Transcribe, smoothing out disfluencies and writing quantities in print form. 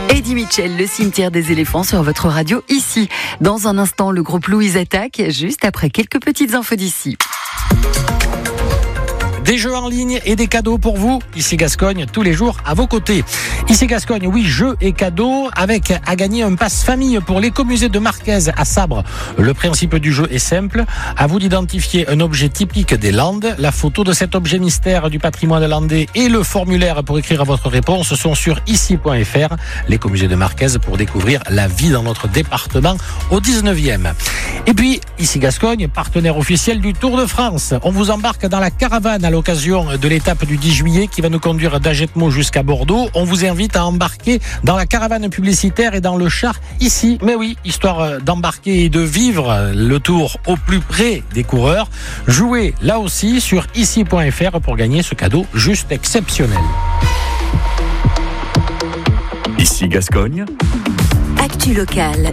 Eddie Mitchell, le cimetière des éléphants sur votre radio ici. Dans un instant, le groupe Louise attaque, juste après quelques petites infos d'ici. Des jeux en ligne et des cadeaux pour vous. Ici Gascogne, tous les jours à vos côtés. Ici Gascogne, oui, jeux et cadeaux avec à gagner un pass famille pour l'écomusée de Marquez à Sabre. Le principe du jeu est simple. À vous d'identifier un objet typique des Landes. La photo de cet objet mystère du patrimoine landais et le formulaire pour écrire votre réponse sont sur ici.fr. L'écomusée de Marquez pour découvrir la vie dans notre département au 19e. Et puis, ici Gascogne, partenaire officiel du Tour de France. On vous embarque dans la caravane à l'occasion de l'étape du 10 juillet qui va nous conduire d'Agetmo jusqu'à Bordeaux. On vous invite à embarquer dans la caravane publicitaire et dans le char ici. Mais oui, histoire d'embarquer et de vivre le Tour au plus près des coureurs. Jouez là aussi sur ici.fr pour gagner ce cadeau juste exceptionnel. Ici Gascogne. Actu locale.